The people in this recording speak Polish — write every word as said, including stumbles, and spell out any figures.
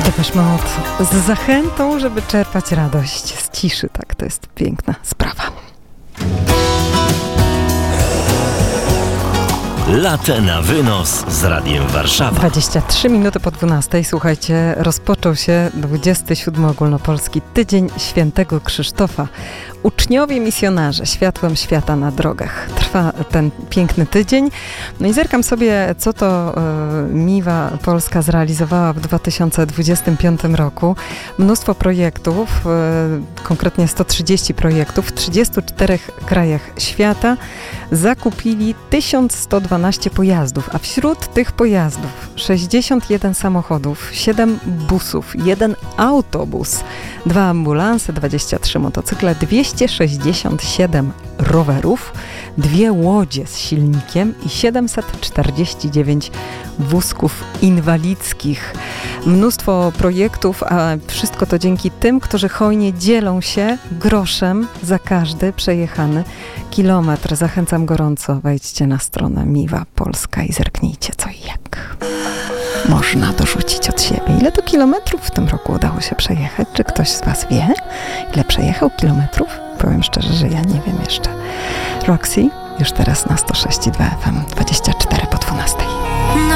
Depeche Mode z zachętą, żeby czerpać radość z ciszy. Tak, to jest piękna sprawa. Latte na wynos z Radiem Warszawa. dwadzieścia trzy minuty po dwunastej. Słuchajcie, rozpoczął się dwudziesty siódmy Ogólnopolski Tydzień Świętego Krzysztofa. Uczniowie misjonarze światłem świata na drogach. Trwa ten piękny tydzień. No i zerkam sobie, co to y, Miwa Polska zrealizowała w dwa tysiące dwudziestym piątym roku. Mnóstwo projektów, y, konkretnie sto trzydzieści projektów w trzydziestu czterech krajach świata. Zakupili tysiąc sto dwanaście pojazdów, a wśród tych pojazdów sześćdziesiąt jeden samochodów, siedem busów, jeden autobus, dwa ambulanse, dwadzieścia trzy motocykle, dwieście sześćdziesiąt siedem rowerów, dwie łodzie z silnikiem i siedemset czterdzieści dziewięć wózków inwalidzkich. Mnóstwo projektów, a wszystko to dzięki tym, którzy hojnie dzielą się groszem za każdy przejechany kilometr. Zachęcam gorąco, wejdźcie na stronę Miwa Polska i zerknijcie co i jak można dorzucić od siebie. Ile to kilometrów w tym roku udało się przejechać? Czy ktoś z was wie, ile przejechał kilometrów? Powiem szczerze, że ja nie wiem jeszcze. Roxy już teraz na sto sześć i dwa F M, dwadzieścia cztery po dwunastej.